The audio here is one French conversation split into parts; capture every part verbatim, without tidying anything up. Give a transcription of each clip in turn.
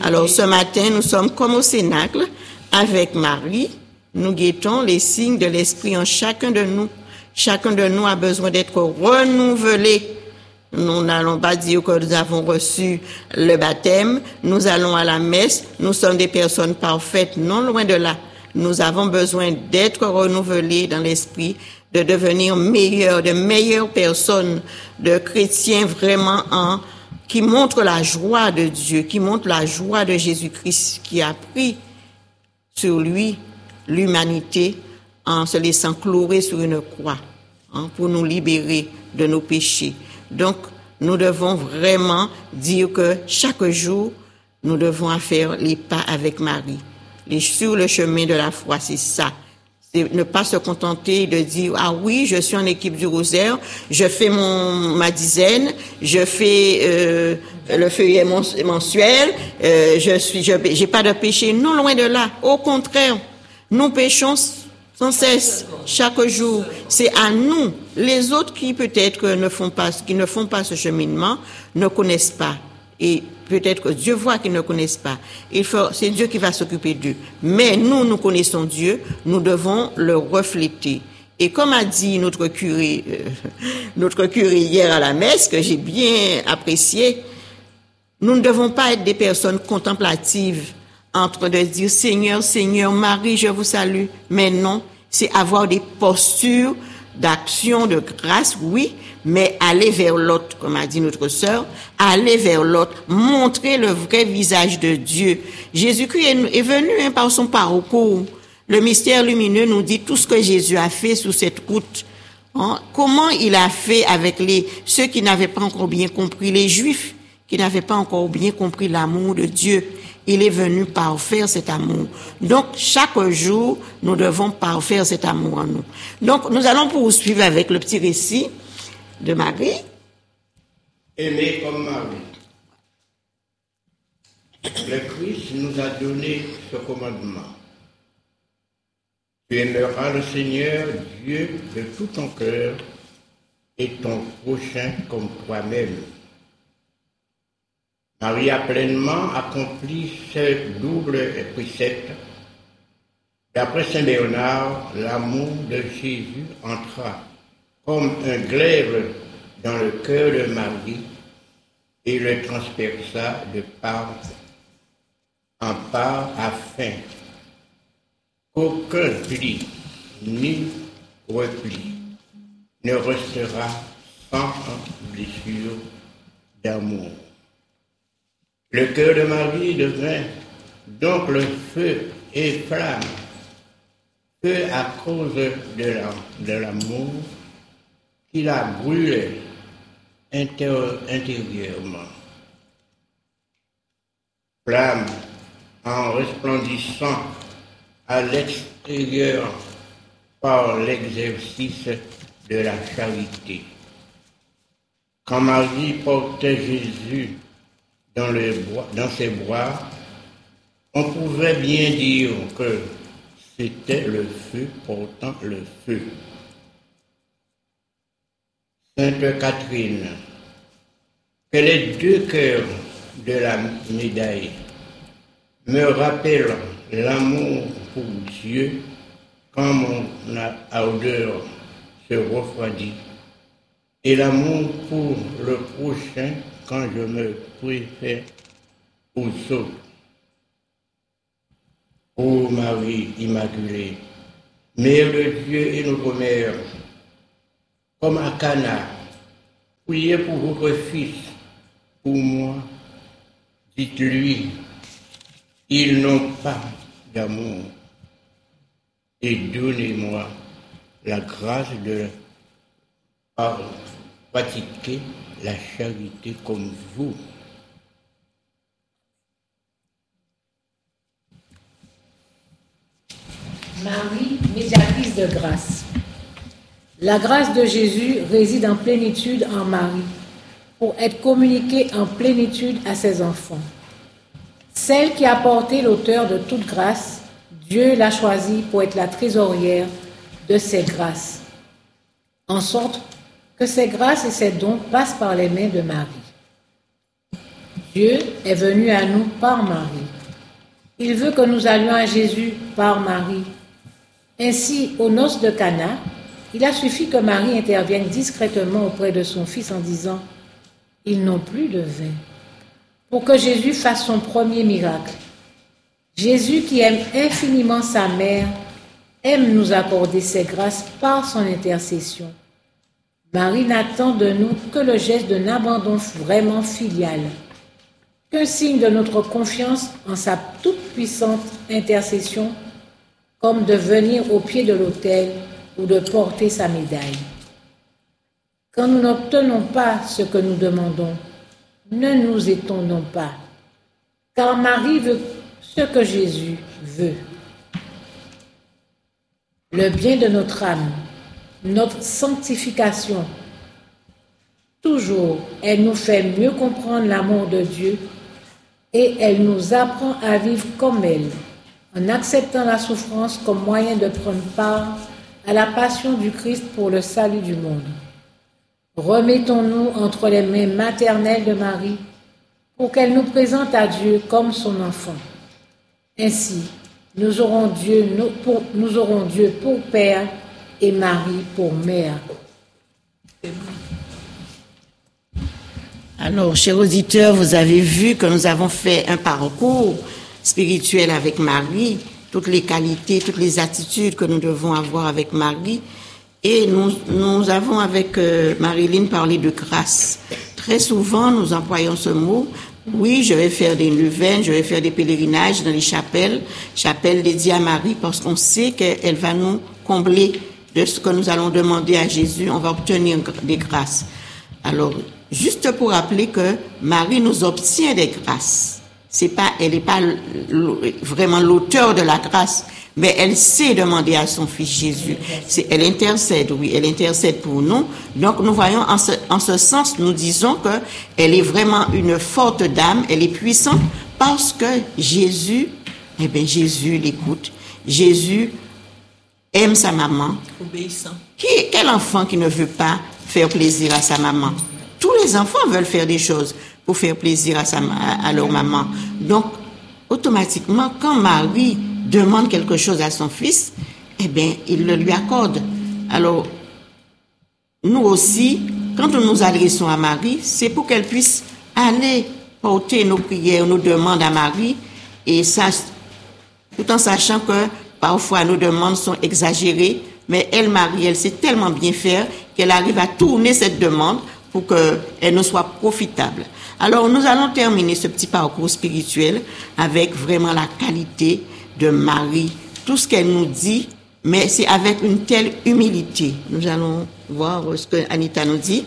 Alors ce matin, nous sommes comme au Cénacle avec Marie. Nous guettons les signes de l'Esprit en chacun de nous. Chacun de nous a besoin d'être renouvelé. Nous n'allons pas dire que nous avons reçu le baptême. Nous allons à la messe. Nous sommes des personnes parfaites, non loin de là. Nous avons besoin d'être renouvelés dans l'esprit, de devenir meilleurs, de meilleures personnes, de chrétiens vraiment en, qui montrent la joie de Dieu, qui montrent la joie de Jésus-Christ, qui a pris sur lui l'humanité en se laissant clouer sur une croix, hein, pour nous libérer de nos péchés. Donc, nous devons vraiment dire que chaque jour, nous devons faire les pas avec Marie. Les, sur le chemin de la foi, c'est ça. C'est ne pas se contenter de dire, ah oui, je suis en équipe du rosaire, je fais mon, ma dizaine, je fais euh, le feuillet mensuel, euh, je suis, je, j'ai pas de péché. Non, loin de là. Au contraire, nous péchons sans cesse, chaque jour. C'est à nous. Les autres qui peut-être ne font pas, qui ne font pas ce cheminement, ne connaissent pas. Et peut-être que Dieu voit qu'ils ne connaissent pas. Il faut, c'est Dieu qui va s'occuper d'eux. Mais nous, nous connaissons Dieu, nous devons le refléter. Et comme a dit notre curé, euh, notre curé hier à la messe, que j'ai bien apprécié, nous ne devons pas être des personnes contemplatives, en train de dire, Seigneur, Seigneur, Marie, je vous salue. Mais non, c'est avoir des postures d'action, de grâce, oui, mais aller vers l'autre, comme a dit notre sœur, aller vers l'autre, montrer le vrai visage de Dieu. Jésus-Christ est, est venu hein, par son parcours. Le mystère lumineux nous dit tout ce que Jésus a fait sur cette route. Hein, comment il a fait avec les ceux qui n'avaient pas encore bien compris, les Juifs qui n'avaient pas encore bien compris l'amour de Dieu. Il est venu parfaire cet amour. Donc, chaque jour, nous devons parfaire cet amour en nous. Donc, nous allons poursuivre avec le petit récit de Marie. Aimer comme Marie. Le Christ nous a donné ce commandement. Tu aimeras le Seigneur, Dieu, de tout ton cœur et ton prochain comme toi-même. Marie a pleinement accompli ce double précepte. D'après saint Bernard, l'amour de Jésus entra comme un glaive dans le cœur de Marie et le transperça de part en part afin qu'aucun pli ni repli ne restera sans blessure d'amour. Le cœur de Marie devint donc le feu et flamme, feu à cause de, la, de l'amour qui la brûlait inter, intérieurement. Flamme en resplendissant à l'extérieur par l'exercice de la charité. Quand Marie portait Jésus dans, le bois, dans ses bras, on pouvait bien dire que c'était le feu portant le feu. Sainte Catherine, que les deux cœurs de la médaille me rappellent l'amour pour Dieu quand mon ardeur se refroidit et l'amour pour le prochain quand je me préfère aux autres. Ô Marie Immaculée, Mère de Dieu et notre Mère, comme à Cana, priez pour votre Fils, pour moi, dites-lui, ils n'ont pas d'amour, et donnez-moi la grâce de pratiquer la charité comme vous. Marie, médiatrice de grâce. La grâce de Jésus réside en plénitude en Marie, pour être communiquée en plénitude à ses enfants. Celle qui a porté l'auteur de toute grâce, Dieu l'a choisie pour être la trésorière de ses grâces, en sorte que ses grâces et ses dons passent par les mains de Marie. Dieu est venu à nous par Marie. Il veut que nous allions à Jésus par Marie. Ainsi, aux noces de Cana, il a suffi que Marie intervienne discrètement auprès de son fils en disant « Ils n'ont plus de vin » pour que Jésus fasse son premier miracle. Jésus, qui aime infiniment sa mère, aime nous accorder ses grâces par son intercession. Marie n'attend de nous que le geste d'un abandon vraiment filial, qu'un signe de notre confiance en sa toute-puissante intercession, comme de venir au pied de l'autel ou de porter sa médaille. Quand nous n'obtenons pas ce que nous demandons, ne nous étonnons pas, car Marie veut ce que Jésus veut. Le bien de notre âme, notre sanctification. Toujours, elle nous fait mieux comprendre l'amour de Dieu et elle nous apprend à vivre comme elle, en acceptant la souffrance comme moyen de prendre part à la passion du Christ pour le salut du monde. Remettons-nous entre les mains maternelles de Marie pour qu'elle nous présente à Dieu comme son enfant. Ainsi, nous aurons Dieu pour, nous aurons Dieu pour Père et Marie pour Mère. Alors, chers auditeurs, vous avez vu que nous avons fait un parcours spirituel avec Marie, toutes les qualités, toutes les attitudes que nous devons avoir avec Marie. Et nous, nous avons avec euh, Marilyn parlé de grâce. Très souvent, nous employons ce mot. Oui, je vais faire des neuvaines, je vais faire des pèlerinages dans les chapelles, chapelles dédiées à Marie, parce qu'on sait qu'elle va nous combler de ce que nous allons demander à Jésus. On va obtenir des grâces. Alors, juste pour rappeler que Marie nous obtient des grâces. C'est pas, elle n'est pas vraiment l'auteur de la grâce, mais elle sait demander à son fils Jésus. C'est, elle intercède, oui, elle intercède pour nous. Donc, nous voyons en ce, en ce sens, nous disons que elle est vraiment une forte dame, elle est puissante parce que Jésus, eh bien, Jésus l'écoute. Jésus aime sa maman. Obéissant. Qui, quel enfant qui ne veut pas faire plaisir à sa maman? Tous les enfants veulent faire des choses pour faire plaisir à, sa, à, à leur maman. Donc, automatiquement, quand Marie demande quelque chose à son fils, eh bien, il le lui accorde. Alors, nous aussi, quand nous nous adressons à Marie, c'est pour qu'elle puisse aller porter nos prières, nos demandes à Marie, et ça, tout en sachant que parfois nos demandes sont exagérées, mais elle, Marie, elle sait tellement bien faire qu'elle arrive à tourner cette demande pour qu'elle nous soit profitable. Alors, nous allons terminer ce petit parcours spirituel avec vraiment la qualité de Marie. Tout ce qu'elle nous dit, mais c'est avec une telle humilité. Nous allons voir ce que Anita nous dit.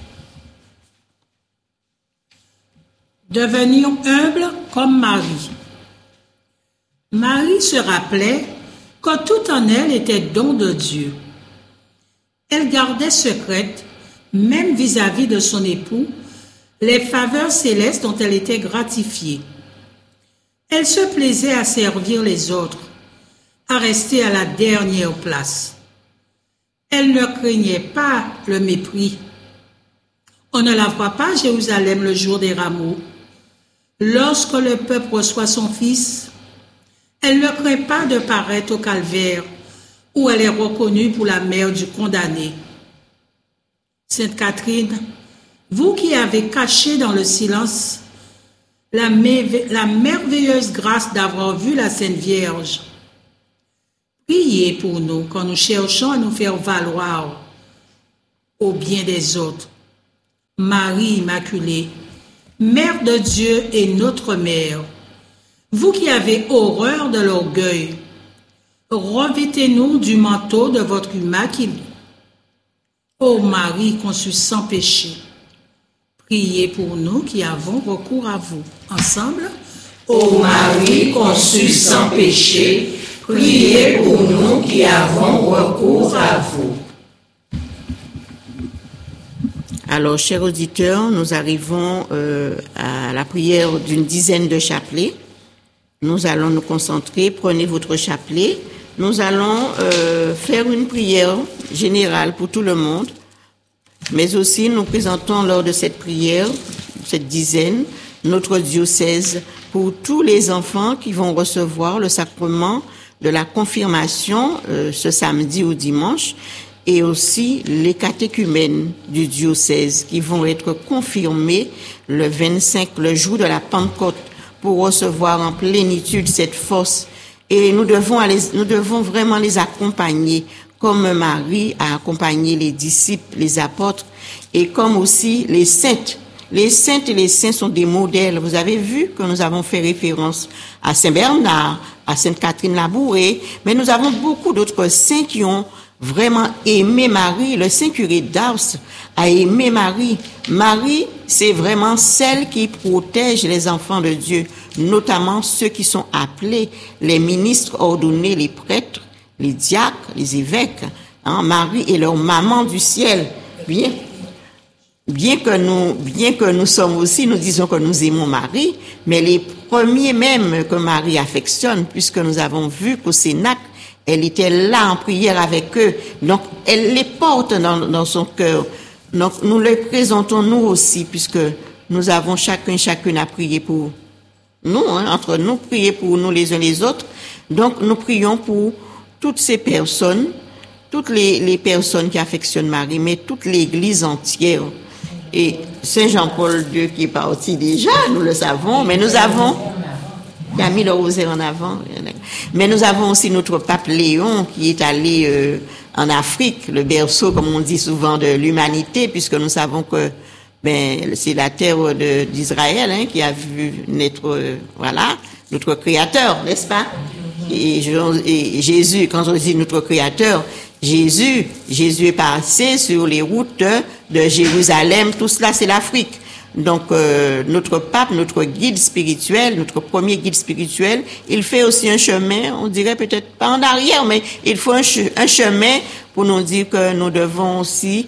Devenions humbles comme Marie. Marie se rappelait que tout en elle était don de Dieu. Elle gardait secrète, même vis-à-vis de son époux, les faveurs célestes dont elle était gratifiée. Elle se plaisait à servir les autres, à rester à la dernière place. Elle ne craignait pas le mépris. On ne la voit pas à Jérusalem le jour des rameaux. Lorsque le peuple reçoit son fils, elle ne craint pas de paraître au calvaire, où elle est reconnue pour la mère du condamné. Sainte Catherine, vous qui avez caché dans le silence la, la merveilleuse grâce d'avoir vu la Sainte Vierge, priez pour nous quand nous cherchons à nous faire valoir au bien des autres. Marie Immaculée, Mère de Dieu et notre Mère, vous qui avez horreur de l'orgueil, revêtez-nous du manteau de votre immaculée. Ô Marie conçue sans péché, priez pour nous qui avons recours à vous. Ensemble, ô Marie conçue sans péché, priez pour nous qui avons recours à vous. Alors, chers auditeurs, nous arrivons euh, à la prière d'une dizaine de chapelets. Nous allons nous concentrer. Prenez votre chapelet. Nous allons euh, faire une prière générale pour tout le monde, mais aussi nous présentons lors de cette prière, cette dizaine, notre diocèse pour tous les enfants qui vont recevoir le sacrement de la confirmation euh, ce samedi ou dimanche, et aussi les catéchumènes du diocèse qui vont être confirmés le vingt-cinq, le jour de la Pentecôte, pour recevoir en plénitude cette force. Et nous devons aller, nous devons vraiment les accompagner, comme Marie a accompagné les disciples, les apôtres, et comme aussi les saintes. Les saintes et les saints sont des modèles. Vous avez vu que nous avons fait référence à Saint Bernard, à Sainte Catherine Labouré, mais nous avons beaucoup d'autres saints qui ont vraiment aimé Marie. Le Saint curé d'Ars a aimé Marie. Marie, c'est vraiment celle qui protège les enfants de Dieu, notamment ceux qui sont appelés, les ministres ordonnés, les prêtres, les diacres, les évêques. Hein, Marie est leur maman du ciel. Bien, bien que nous, bien que nous sommes aussi, nous disons que nous aimons Marie, mais les premiers même que Marie affectionne, puisque nous avons vu qu'au Cénacle, elle était là en prière avec eux. Donc, elle les porte dans, dans son cœur. Donc, nous les présentons nous aussi, puisque nous avons chacun, chacune à prier pour nous, hein, entre nous, prier pour nous les uns les autres. Donc, nous prions pour toutes ces personnes, toutes les, les personnes qui affectionnent Marie, mais toute l'Église entière. Et Saint Jean-Paul deux qui est parti déjà, nous le savons, mais nous avons... qui a mis le rosaire en avant. Mais nous avons aussi notre pape Léon qui est allé euh, en Afrique, le berceau, comme on dit souvent, de l'humanité, puisque nous savons que ben, c'est la terre de, d'Israël hein, qui a vu naître, euh, voilà, notre Créateur, n'est-ce pas? Et, et Jésus, quand on dit notre Créateur, Jésus, Jésus est passé sur les routes de Jérusalem, tout cela c'est l'Afrique. Donc, euh, notre pape, notre guide spirituel, notre premier guide spirituel, il fait aussi un chemin, on dirait peut-être pas en arrière, mais il faut un, che- un chemin pour nous dire que nous devons aussi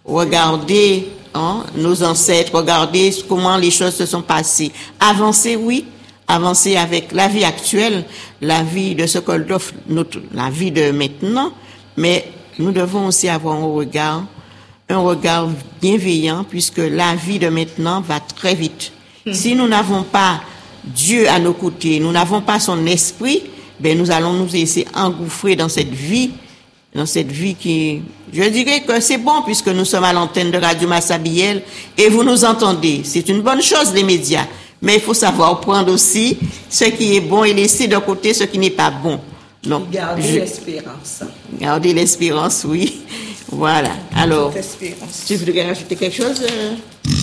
regarder hein, nos ancêtres, regarder comment les choses se sont passées. Avancer, oui, avancer avec la vie actuelle, la vie de ce que offre notre, la vie de maintenant, mais nous devons aussi avoir un regard un regard bienveillant, puisque la vie de maintenant va très vite. Mmh. Si nous n'avons pas Dieu à nos côtés, nous n'avons pas son esprit, ben nous allons nous laisser engouffrer dans cette vie, dans cette vie qui, je dirais que c'est bon, puisque nous sommes à l'antenne de Radio Massabielle, et vous nous entendez. C'est une bonne chose, les médias. Mais il faut savoir prendre aussi ce qui est bon et laisser de côté ce qui n'est pas bon. Donc, garder je... l'espérance. Garder l'espérance, oui. Voilà. Alors, tu voudrais rajouter quelque chose euh...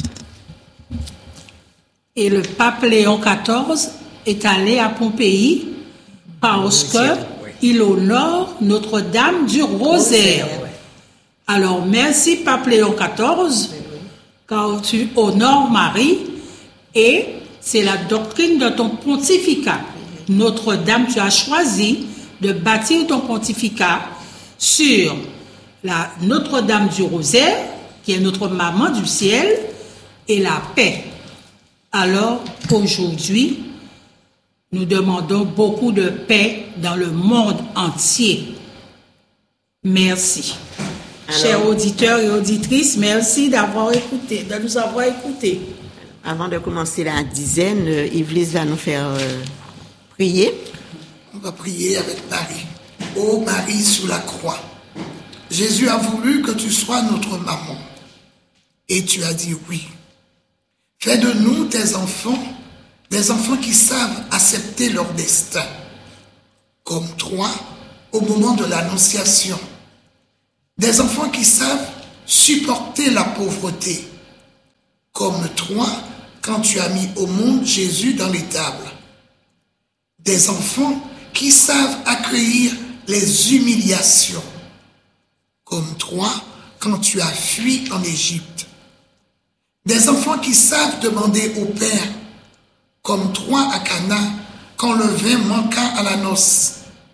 Et le pape Léon quatorze est allé à Pompéi parce que il honore Notre-Dame du Rosaire. Alors, merci pape Léon quatorze, car tu honores Marie et c'est la doctrine de ton pontificat. Notre-Dame, tu as choisi de bâtir ton pontificat sur la Notre-Dame du Rosaire, qui est notre maman du ciel, et la paix. Alors, aujourd'hui, nous demandons beaucoup de paix dans le monde entier. Merci. Alors, chers auditeurs et auditrices, merci d'avoir écouté, de nous avoir écoutés. Avant de commencer la dizaine, Yves-Lise va nous faire euh, prier. On va prier avec Marie. Ô Marie sous la croix, Jésus a voulu que tu sois notre maman. Et tu as dit oui. Fais de nous tes enfants, des enfants qui savent accepter leur destin. Comme toi, au moment de l'annonciation. Des enfants qui savent supporter la pauvreté. Comme toi, quand tu as mis au monde Jésus dans l'étable. Des enfants qui savent accueillir les humiliations. Comme toi, quand tu as fui en Égypte. Des enfants qui savent demander au Père, comme toi à Cana, quand le vin manqua à la noce.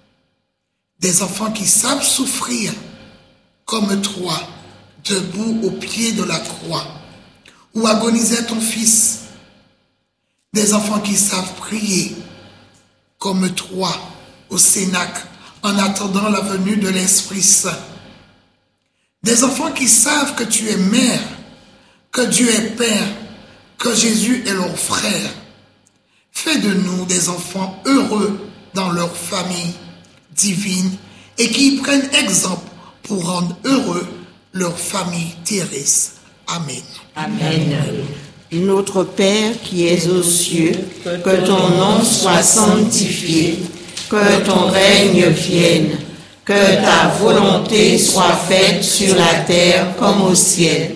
Des enfants qui savent souffrir, comme toi, debout au pied de la croix, où agonisait ton fils. Des enfants qui savent prier, comme toi, au Cénacle, en attendant la venue de l'Esprit Saint. Des enfants qui savent que tu es mère, que Dieu est Père, que Jésus est leur frère. Fais de nous des enfants heureux dans leur famille divine et qui prennent exemple pour rendre heureux leur famille terrestre. Amen. Amen. Notre Père qui es aux cieux, que ton nom soit sanctifié, que ton règne vienne, que ta volonté soit faite sur la terre comme au ciel.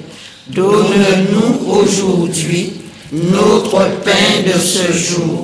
Donne-nous aujourd'hui notre pain de ce jour.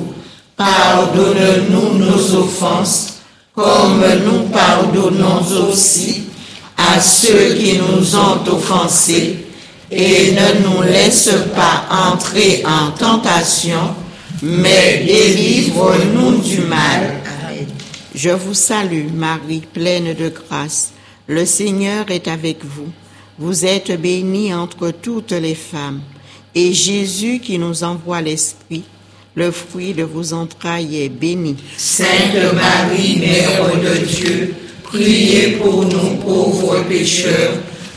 Pardonne-nous nos offenses, comme nous pardonnons aussi à ceux qui nous ont offensés. Et ne nous laisse pas entrer en tentation, mais délivre-nous du mal. Amen. Je vous salue, Marie, pleine de grâce. Le Seigneur est avec vous. Vous êtes bénie entre toutes les femmes. Et Jésus, qui nous envoie l'Esprit, le fruit de vos entrailles, est béni. Sainte Marie, Mère de Dieu, priez pour nous pauvres pécheurs,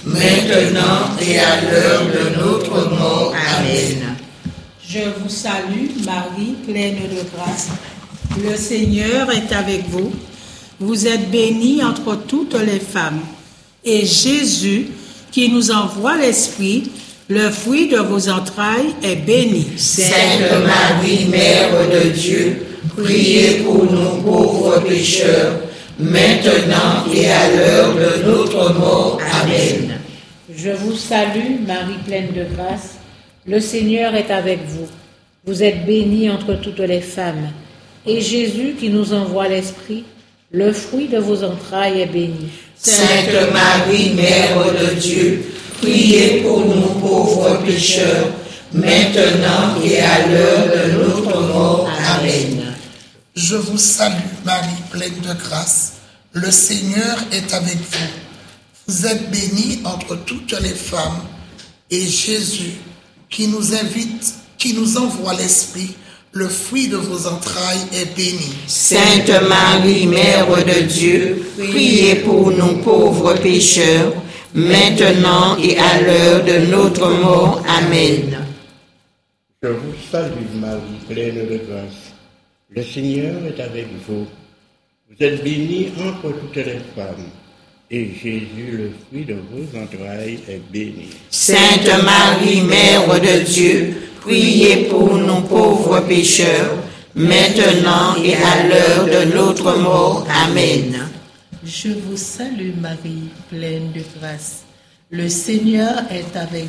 maintenant et à l'heure de notre mort. Amen. Je vous salue, Marie, pleine de grâce. Le Seigneur est avec vous. Vous êtes bénie entre toutes les femmes. Et Jésus, qui nous envoie l'Esprit, le fruit de vos entrailles, est béni. Sainte Marie, Mère de Dieu, priez pour nous pauvres pécheurs, maintenant et à l'heure de notre mort. Amen. Je vous salue, Marie pleine de grâce. Le Seigneur est avec vous. Vous êtes bénie entre toutes les femmes. Et Jésus, qui nous envoie l'Esprit, le fruit de vos entrailles, est béni. Sainte Marie, Mère de Dieu, priez pour nous pauvres pécheurs, maintenant et à l'heure de notre mort. Amen. Je vous salue, Marie pleine de grâce. Le Seigneur est avec vous. Vous êtes bénie entre toutes les femmes, et Jésus, qui nous invite, qui nous envoie l'Esprit, le fruit de vos entrailles, est béni. Sainte Marie, Mère de Dieu, priez pour nous pauvres pécheurs, maintenant et à l'heure de notre mort. Amen. Je vous salue, Marie, pleine de grâce. Le Seigneur est avec vous. Vous êtes bénie entre toutes les femmes, et Jésus, le fruit de vos entrailles, est béni. Sainte Marie, Mère de Dieu, priez pour nous pauvres pécheurs, maintenant et à l'heure de notre mort. Amen. Je vous salue, Marie, pleine de grâce. Le Seigneur est avec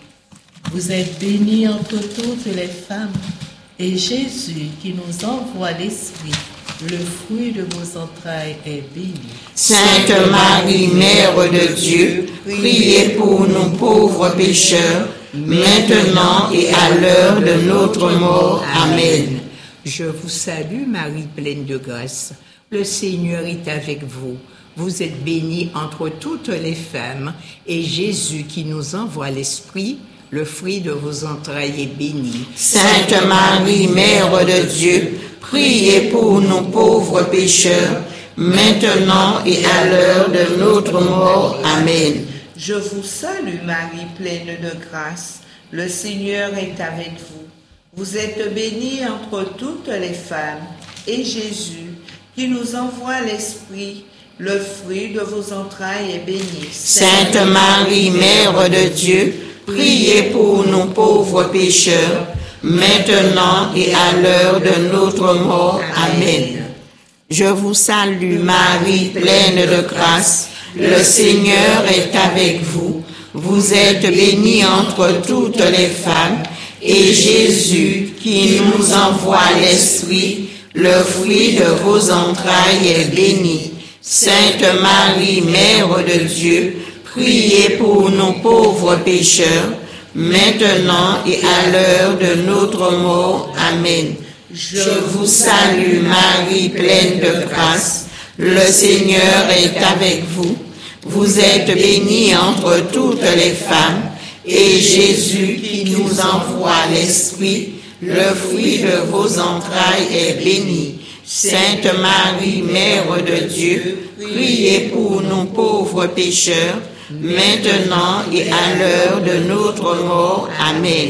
vous. Vous êtes bénie entre toutes les femmes, et Jésus, qui nous envoie l'Esprit, le fruit de vos entrailles, est béni. Sainte Marie, Mère de Dieu, priez pour nous pauvres pécheurs, maintenant et à l'heure de notre mort. Amen. Je vous salue, Marie, pleine de grâce. Le Seigneur est avec vous. Vous êtes bénie entre toutes les femmes, et Jésus, qui nous envoie l'Esprit, le fruit de vos entrailles, est béni. Sainte Marie, Mère de Dieu, priez pour nous pauvres pécheurs, maintenant et à l'heure de notre mort. Amen. Je vous salue, Marie, pleine de grâce. Le Seigneur est avec vous. Vous êtes bénie entre toutes les femmes, et Jésus, qui nous envoie l'Esprit, le fruit de vos entrailles, est béni. Sainte Marie, Mère de Dieu, priez pour nous pauvres pécheurs, maintenant et à l'heure de notre mort. Amen. Je vous salue, Marie, pleine de grâce. Le Seigneur est avec vous. Vous êtes bénie entre toutes les femmes, et Jésus, qui nous envoie l'Esprit, le fruit de vos entrailles, est béni. Sainte Marie, Mère de Dieu, priez pour nous pauvres pécheurs, maintenant et à l'heure de notre mort. Amen. Je vous salue, Marie, pleine de grâce. Le Seigneur est avec vous. Vous êtes bénie entre toutes les femmes, et Jésus, qui nous envoie l'Esprit, le fruit de vos entrailles, est béni. Sainte Marie, Mère de Dieu, priez pour nous pauvres pécheurs, maintenant et à l'heure de notre mort. Amen.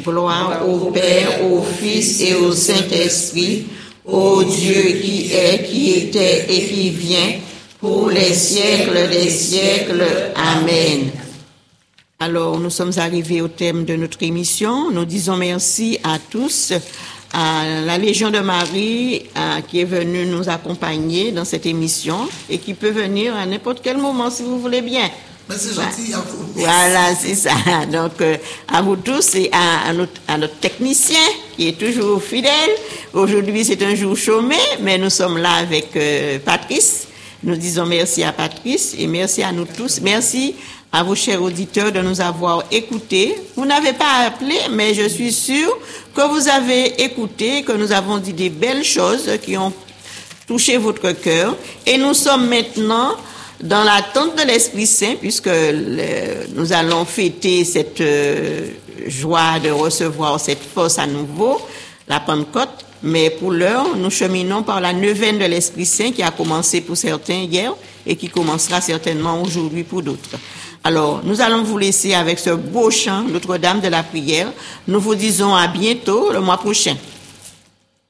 Gloire au Père, au Fils et au Saint-Esprit, ô Dieu qui est, qui était et qui vient, pour les siècles des siècles. Amen. Alors, nous sommes arrivés au thème de notre émission. Nous disons merci à tous, à la Légion de Marie à, qui est venue nous accompagner dans cette émission et qui peut venir à n'importe quel moment si vous voulez bien. Mais c'est gentil à vous. Voilà, c'est ça. Donc, euh, à vous tous et à, à, notre, à notre technicien qui est toujours fidèle. Aujourd'hui, c'est un jour chômé, mais nous sommes là avec euh, Patrice. Nous disons merci à Patrice et merci à nous tous. Merci à vos chers auditeurs de nous avoir écoutés. Vous n'avez pas appelé, mais je suis sûre que vous avez écouté, que nous avons dit des belles choses qui ont touché votre cœur. Et nous sommes maintenant dans l'attente de l'Esprit Saint, puisque le, nous allons fêter cette euh, joie de recevoir cette force à nouveau, la Pentecôte. Mais pour l'heure, nous cheminons par la neuvaine de l'Esprit Saint qui a commencé pour certains hier et qui commencera certainement aujourd'hui pour d'autres. Alors, nous allons vous laisser avec ce beau chant, Notre-Dame de la prière. Nous vous disons à bientôt le mois prochain.